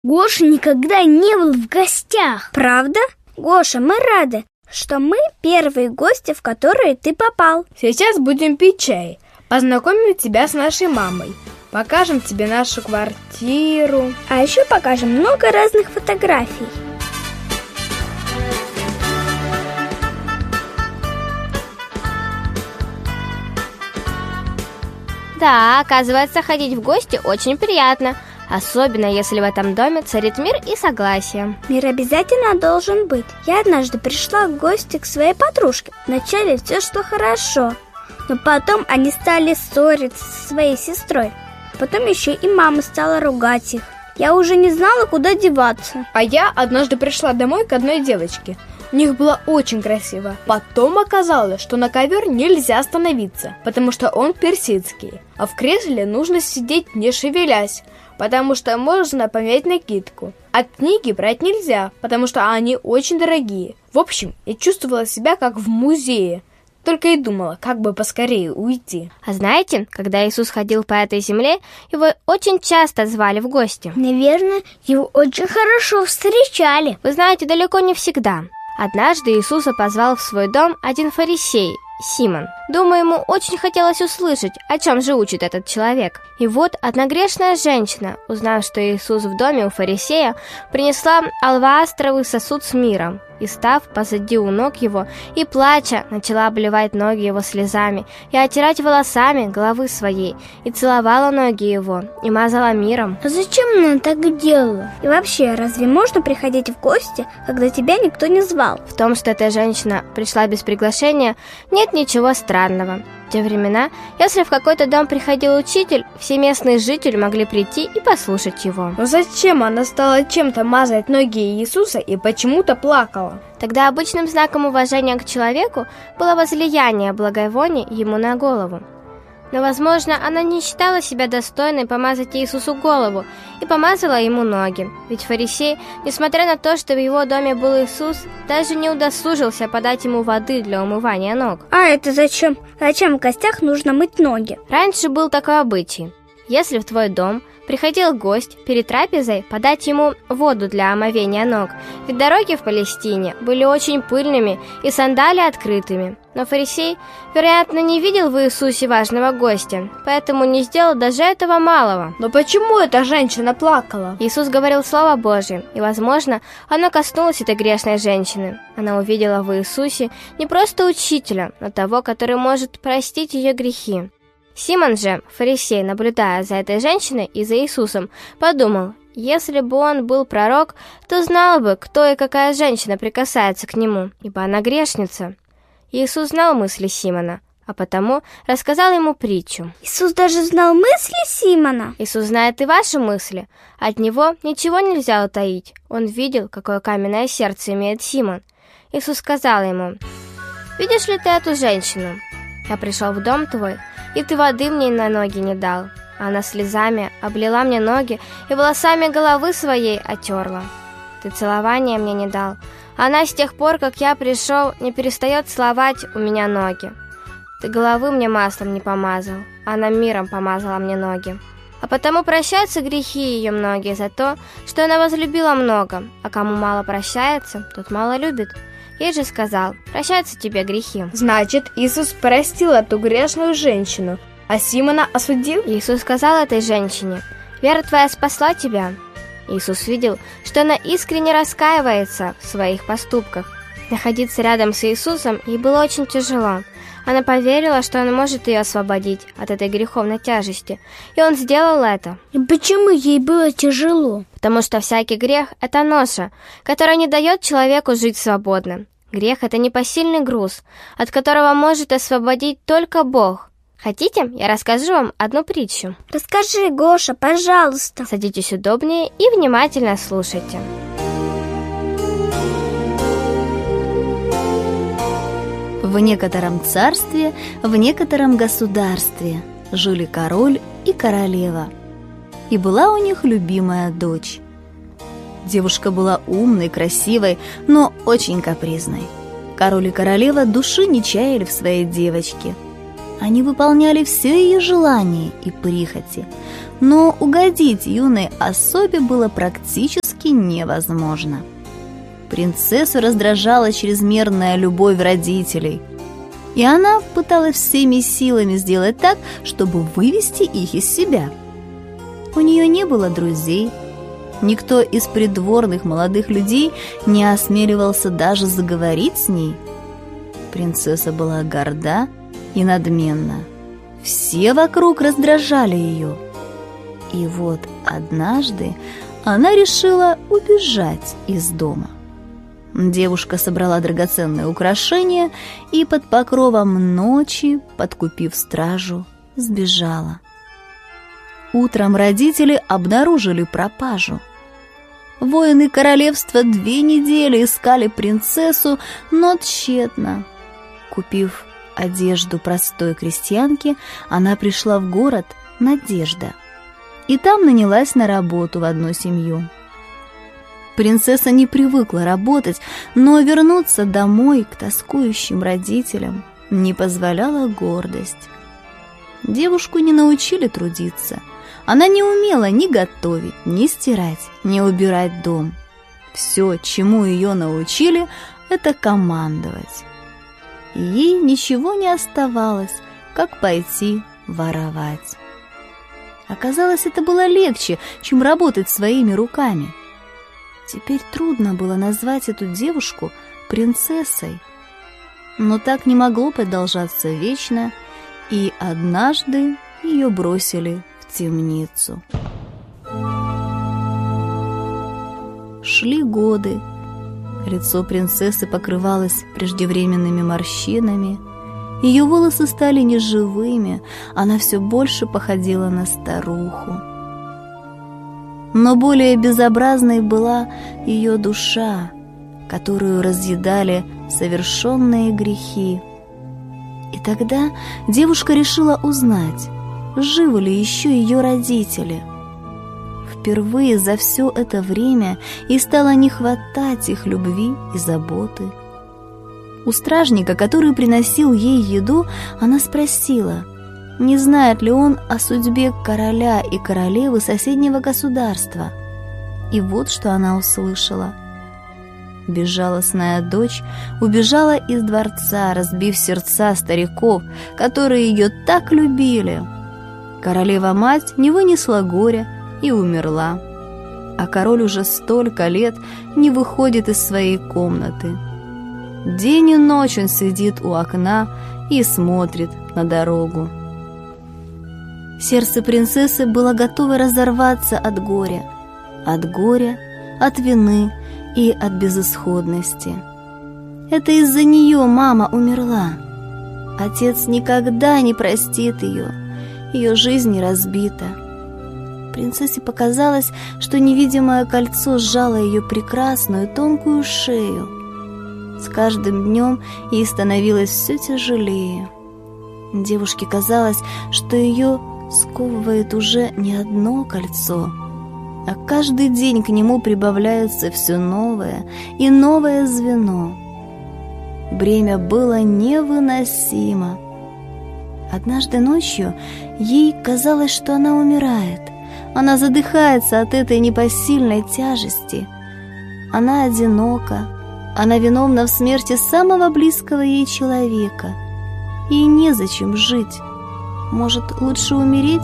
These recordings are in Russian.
Гоша никогда не был в гостях. Правда? Гоша, мы рады, что мы первые гости, в которые ты попал. Сейчас будем пить чай. Познакомим тебя с нашей мамой. Покажем тебе нашу квартиру. А еще покажем много разных фотографий. Да, оказывается, ходить в гости очень приятно. Особенно, если в этом доме царит мир и согласие. Мир обязательно должен быть. Я однажды пришла в гости к своей подружке. Вначале все шло хорошо, но потом они стали ссориться со своей сестрой. Потом еще и мама стала ругать их. Я уже не знала, куда деваться. А я однажды пришла домой к одной девочке. У них было очень красиво. Потом оказалось, что на ковер нельзя становиться, потому что он персидский. А в кресле нужно сидеть не шевелясь, потому что можно помять накидку. А книги брать нельзя, потому что они очень дорогие. В общем, я чувствовала себя как в музее. Только и думала, как бы поскорее уйти. А знаете, когда Иисус ходил по этой земле, его очень часто звали в гости. Наверное, его очень хорошо встречали. Вы знаете, далеко не всегда. Однажды Иисуса позвал в свой дом один фарисей, Симон. Думаю, ему очень хотелось услышать, о чем же учит этот человек. И вот одна грешная женщина, узнав, что Иисус в доме у фарисея, принесла алвастровый сосуд с миром и, став позади у ног его и плача, начала обливать ноги его слезами и оттирать волосами головы своей, и целовала ноги его, и мазала миром. А зачем она так делала? И вообще, разве можно приходить в гости, когда тебя никто не звал? В том, что эта женщина пришла без приглашения, нет ничего странного. В те времена, если в какой-то дом приходил учитель, все местные жители могли прийти и послушать его. Но зачем она стала чем-то мазать ноги Иисуса и почему-то плакала? Тогда обычным знаком уважения к человеку было возлияние благовония ему на голову. Но, возможно, она не считала себя достойной помазать Иисусу голову и помазала ему ноги. Ведь фарисей, несмотря на то, что в его доме был Иисус, даже не удосужился подать ему воды для умывания ног. А это зачем? Зачем в гостях нужно мыть ноги? Раньше был такой обычай. Если в твой дом приходил гость, перед трапезой подать ему воду для омовения ног, ведь дороги в Палестине были очень пыльными и сандали открытыми. Но фарисей, вероятно, не видел в Иисусе важного гостя, поэтому не сделал даже этого малого. Но почему эта женщина плакала? Иисус говорил Слово Божье, и, возможно, оно коснулось этой грешной женщины. Она увидела в Иисусе не просто учителя, но того, который может простить ее грехи. Симон же, фарисей, наблюдая за этой женщиной и за Иисусом, подумал, если бы он был пророк, то знал бы, кто и какая женщина прикасается к нему, ибо она грешница. Иисус знал мысли Симона, а потому рассказал ему притчу. Иисус даже знал мысли Симона? Иисус знает и ваши мысли. От него ничего нельзя утаить. Он видел, какое каменное сердце имеет Симон. Иисус сказал ему, «Видишь ли ты эту женщину? Я пришел в дом твой, и ты воды мне на ноги не дал. Она слезами облила мне ноги и волосами головы своей отерла. Ты целования мне не дал. Она с тех пор, как я пришел, не перестает целовать у меня ноги. Ты головы мне маслом не помазал, она миром помазала мне ноги. А потому прощаются грехи ее многие за то, что она возлюбила много, а кому мало прощается, тот мало любит. Ей же сказал, прощаются тебе грехи». Значит, Иисус простил эту грешную женщину, а Симона осудил? Иисус сказал этой женщине, «Вера твоя спасла тебя». Иисус видел, что она искренне раскаивается в своих поступках. Находиться рядом с Иисусом ей было очень тяжело. Она поверила, что Он может ее освободить от этой греховной тяжести, и Он сделал это. И почему ей было тяжело? Потому что всякий грех – это ноша, которая не дает человеку жить свободно. Грех – это непосильный груз, от которого может освободить только Бог. Хотите, я расскажу вам одну притчу? Расскажи, Гоша, пожалуйста. Садитесь удобнее и внимательно слушайте. В некотором царстве, в некотором государстве жили король и королева. И была у них любимая дочь. Девушка была умной, красивой, но очень капризной. Король и королева души не чаяли в своей девочке. Они выполняли все ее желания и прихоти, но угодить юной особе было практически невозможно. Принцессу раздражала чрезмерная любовь родителей, и она пыталась всеми силами сделать так, чтобы вывести их из себя. У нее не было друзей, никто из придворных молодых людей не осмеливался даже заговорить с ней. Принцесса была горда и надменна. Все вокруг раздражали ее. И вот однажды она решила убежать из дома. Девушка собрала драгоценные украшения и под покровом ночи, подкупив стражу, сбежала. Утром родители обнаружили пропажу. Воины королевства 2 недели искали принцессу, но тщетно. Купив одежду простой крестьянки, она пришла в город Надежда и там нанялась на работу в одну семью. Принцесса не привыкла работать, но вернуться домой к тоскующим родителям не позволяла гордость. Девушку не научили трудиться. Она не умела ни готовить, ни стирать, ни убирать дом. Все, чему ее научили, это командовать. Ей ничего не оставалось, как пойти воровать. Оказалось, это было легче, чем работать своими руками. Теперь трудно было назвать эту девушку принцессой. Но так не могло продолжаться вечно, и однажды ее бросили в темницу. Шли годы. Лицо принцессы покрывалось преждевременными морщинами. Ее волосы стали неживыми, она все больше походила на старуху. Но более безобразной была ее душа, которую разъедали совершенные грехи. И тогда девушка решила узнать, живы ли еще ее родители. Впервые за все это время ей стало не хватать их любви и заботы. У стражника, который приносил ей еду, она спросила, не знает ли он о судьбе короля и королевы соседнего государства. И вот что она услышала. Безжалостная дочь убежала из дворца, разбив сердца стариков, которые ее так любили. Королева-мать не вынесла горя и умерла, а король уже столько лет не выходит из своей комнаты. День и ночь он сидит у окна и смотрит на дорогу. Сердце принцессы было готово разорваться от горя, от вины и от безысходности. Это из-за нее мама умерла. Отец никогда не простит ее жизнь разбита. Принцессе показалось, что невидимое кольцо сжало ее прекрасную тонкую шею. С каждым днем ей становилось все тяжелее. Девушке казалось, что ее сковывает уже не одно кольцо, а каждый день к нему прибавляется все новое и новое звено. Бремя было невыносимо. Однажды ночью ей казалось, что она умирает. Она задыхается от этой непосильной тяжести. Она одинока. Она виновна в смерти самого близкого ей человека. Ей незачем жить. Может, лучше умереть?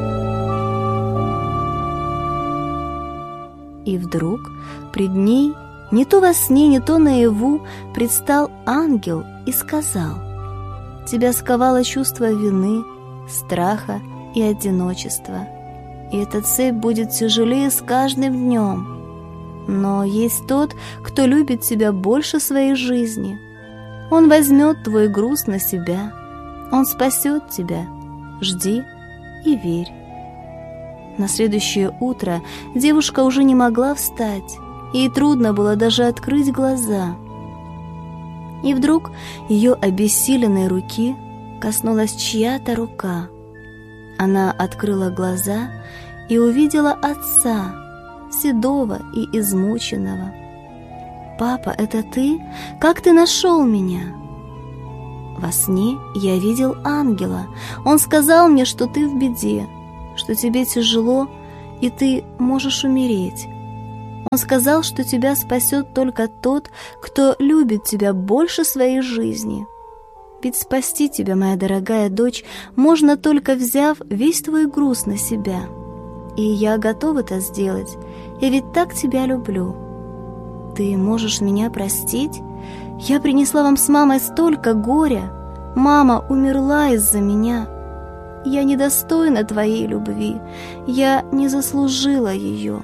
И вдруг пред ней, не то во сне, не то наяву, предстал ангел и сказал: «Тебя сковало чувство вины, страха и одиночества, и эта цепь будет тяжелее с каждым днем. Но есть тот, кто любит тебя больше своей жизни. Он возьмет твой груз на себя, он спасет тебя. Жди и верь». На следующее утро девушка уже не могла встать, ей трудно было даже открыть глаза. И вдруг ее обессиленной руки коснулась чья-то рука. Она открыла глаза и увидела отца, седого и измученного. «Папа, это ты? Как ты нашел меня?» Во сне я видел ангела. Он сказал мне, что ты в беде, что тебе тяжело, и ты можешь умереть. Он сказал, что тебя спасет только тот, кто любит тебя больше своей жизни. Ведь спасти тебя, моя дорогая дочь, можно только взяв весь твой груз на себя. И я готов это сделать, я ведь так тебя люблю. Ты можешь меня простить? Я принесла вам с мамой столько горя. Мама умерла из-за меня. Я недостойна твоей любви. Я не заслужила ее.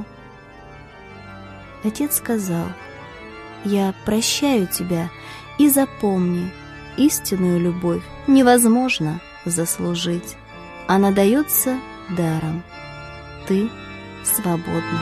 Отец сказал: я прощаю тебя, и запомни, истинную любовь невозможно заслужить. Она дается даром. Ты свободна.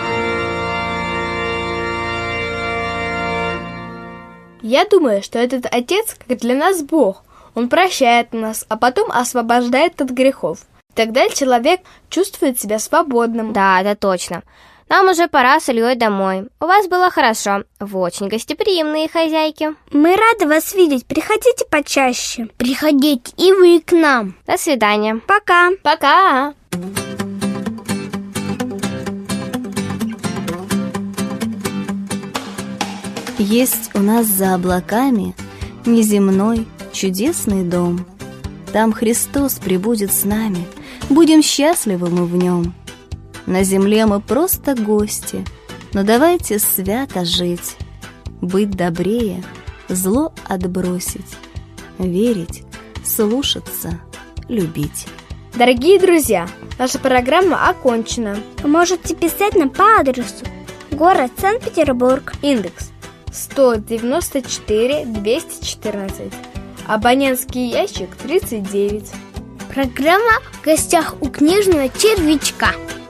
Я думаю, что этот отец, как для нас Бог. Он прощает нас, а потом освобождает от грехов. Тогда человек чувствует себя свободным. Да, это точно. Нам уже пора с Ильей домой. У вас было хорошо. Вы очень гостеприимные хозяйки. Мы рады вас видеть. Приходите почаще. Приходите и вы к нам. До свидания. Пока. Пока! Есть у нас за облаками неземной чудесный дом. Там Христос пребудет с нами, будем счастливы мы в нем. На земле мы просто гости, но давайте свято жить, быть добрее, зло отбросить, верить, слушаться, любить. Дорогие друзья, наша программа окончена. Вы можете писать нам по адресу: город Санкт-Петербург, Индекс 194 214. Абонентский ящик 39. Программа «В гостях у книжного червячка».